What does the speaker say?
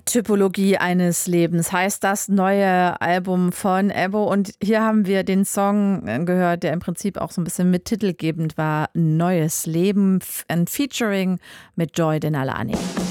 Typologie eines Lebens heißt das neue Album von Ebbo. Und hier haben wir den Song gehört, der im Prinzip auch so ein bisschen mittitelgebend war. Neues Leben, ein Featuring mit Joy Denalani.